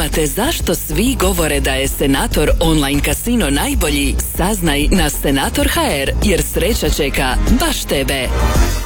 zanimate zašto svi govore da je Senator online kasino najbolji? Saznaj na Senator.hr jer sreća čeka baš tebe.